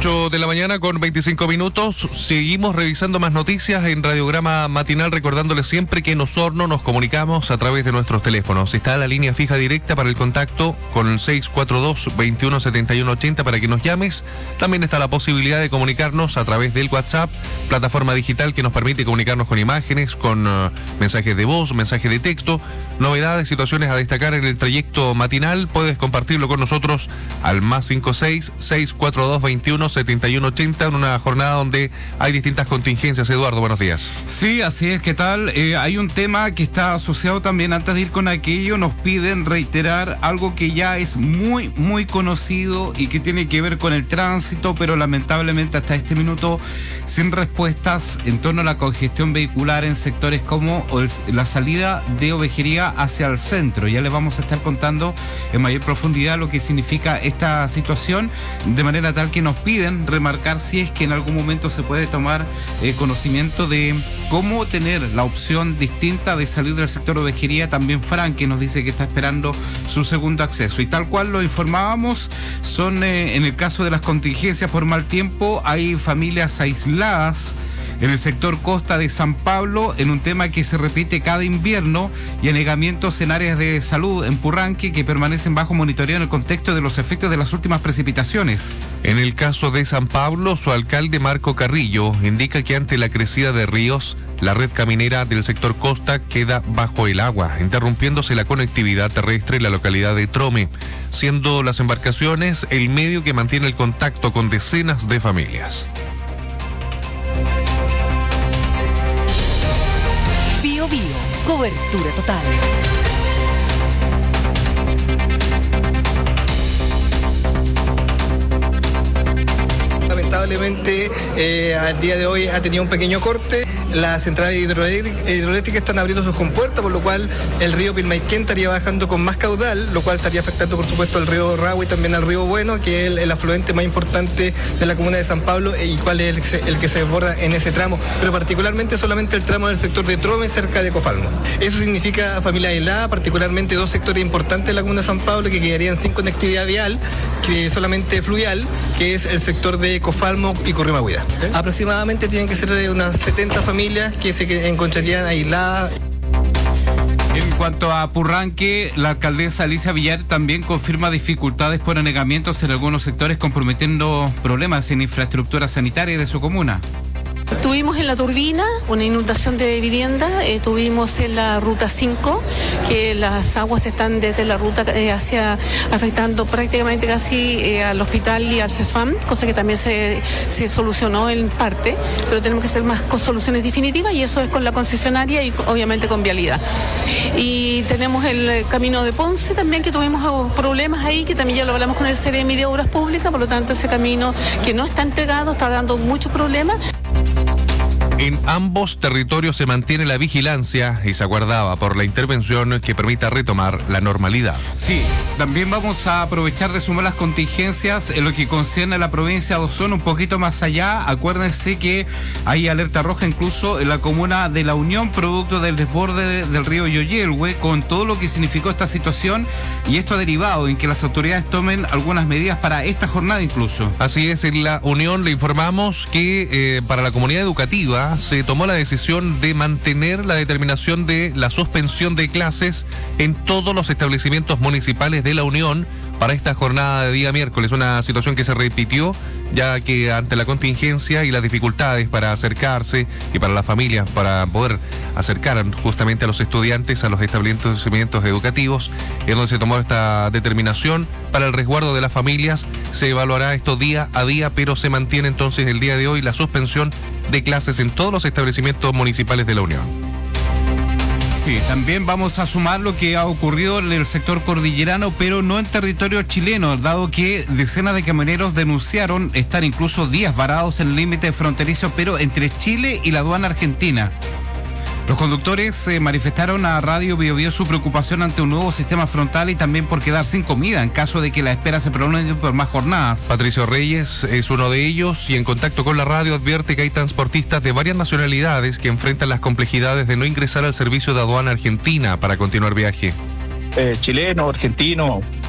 8 de la mañana con 25 minutos. Seguimos revisando más noticias en Radiograma Matinal, recordándoles siempre que en Osorno nos comunicamos a través de nuestros teléfonos. Está la línea fija directa para el contacto con el 642-217180 para que nos llames. También está la posibilidad de comunicarnos a través del WhatsApp, plataforma digital que nos permite comunicarnos con imágenes, con mensajes de voz, mensajes de texto, novedades, situaciones a destacar en el trayecto matinal. Puedes compartirlo con nosotros al más 56-642-217180 en una jornada donde hay distintas contingencias. Eduardo, buenos días. Sí, así es. ¿Qué tal? Hay un tema que está asociado también. Antes de ir con aquello, nos piden reiterar algo que ya es muy conocido y que tiene que ver con el tránsito, pero lamentablemente hasta este minuto sin respuestas en torno a la congestión vehicular en sectores como la salida de Ovejería hacia el centro. Ya les vamos a estar contando en mayor profundidad lo que significa esta situación, de manera tal que nos piden remarcar si es que en algún momento se puede tomar conocimiento de cómo tener la opción distinta de salir del sector Ovejería. También Fran, que nos dice que está esperando su segundo acceso. Y tal cual lo informábamos, son en el caso de las contingencias por mal tiempo, hay familias aisladas en el sector costa de San Pablo, en un tema que se repite cada invierno, y anegamientos en áreas de salud en Purranque que permanecen bajo monitoreo en el contexto de los efectos de las últimas precipitaciones. En el caso de San Pablo, su alcalde Marco Carrillo indica que ante la crecida de ríos, la red caminera del sector costa queda bajo el agua, interrumpiéndose la conectividad terrestre en la localidad de Trome, siendo las embarcaciones el medio que mantiene el contacto con decenas de familias. Bio Bio, cobertura total. Lamentablemente, al día de hoy ha tenido un pequeño corte. Las centrales hidroeléctricas están abriendo sus compuertas, por lo cual el río Pilmaiquén estaría bajando con más caudal, lo cual estaría afectando, por supuesto, al río Rahue y también al río Bueno, que es el afluente más importante de la comuna de San Pablo y cuál es el que se desborda en ese tramo, pero particularmente solamente el tramo del sector de Trome, cerca de Cofalmo. Eso significa familia aislada, particularmente dos sectores importantes de la comuna de San Pablo que quedarían sin conectividad vial, que solamente fluvial, que es el sector de Cofalmo y Currimahuida. Aproximadamente tienen que ser unas 70 familias que se encontrarían aisladas. En cuanto a Purranque, la alcaldesa Alicia Villar también confirma dificultades por anegamientos en algunos sectores, comprometiendo problemas en infraestructura sanitaria de su comuna. Tuvimos en La Turbina una inundación de vivienda, tuvimos en la ruta 5 que las aguas están desde la ruta afectando prácticamente casi al hospital y al CESFAM, cosa que también se solucionó en parte, pero tenemos que hacer más con soluciones definitivas y eso es con la concesionaria y obviamente con vialidad. Y tenemos el camino de Ponce también, que tuvimos problemas ahí, que también ya lo hablamos con el CEREMI de Obras Públicas, por lo tanto ese camino que no está entregado está dando muchos problemas. En ambos territorios se mantiene la vigilancia y se aguardaba por la intervención que permita retomar la normalidad. Sí, también vamos a aprovechar de sumar las contingencias en lo que concierne a la provincia de Osorno un poquito más allá. Acuérdense que hay alerta roja incluso en la comuna de La Unión, producto del desborde del río Yoyelhue, con todo lo que significó esta situación, y esto ha derivado en que las autoridades tomen algunas medidas para esta jornada incluso. Así es, en La Unión le informamos que para la comunidad educativa se tomó la decisión de mantener la determinación de la suspensión de clases en todos los establecimientos municipales de La Unión para esta jornada de día miércoles, una situación que se repitió ya que ante la contingencia y las dificultades para acercarse y para las familias para poder acercar justamente a los estudiantes a los establecimientos educativos, es donde se tomó esta determinación para el resguardo de las familias. Se evaluará esto día a día, pero se mantiene entonces el día de hoy la suspensión de clases en todos los establecimientos municipales de La Unión. Sí, también vamos a sumar lo que ha ocurrido en el sector cordillerano, pero no en territorio chileno, dado que decenas de camioneros denunciaron estar incluso días varados en el límite fronterizo, pero entre Chile y la aduana argentina. Los conductores manifestaron a Radio Bio Bio su preocupación ante un nuevo sistema frontal y también por quedar sin comida en caso de que la espera se prolongue por más jornadas. Patricio Reyes es uno de ellos y en contacto con la radio advierte que hay transportistas de varias nacionalidades que enfrentan las complejidades de no ingresar al servicio de aduana argentina para continuar viaje. Chilenos, argentinos,